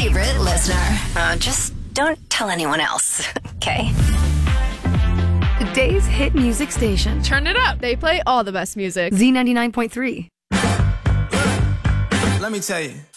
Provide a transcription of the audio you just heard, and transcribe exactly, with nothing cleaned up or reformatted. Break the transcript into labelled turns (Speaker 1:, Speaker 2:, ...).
Speaker 1: favorite listener. Uh, just don't tell anyone else, okay?
Speaker 2: Today's hit music station.
Speaker 3: Turn it up. They play all the best music.
Speaker 2: Z ninety-nine point three.
Speaker 4: Let me tell you.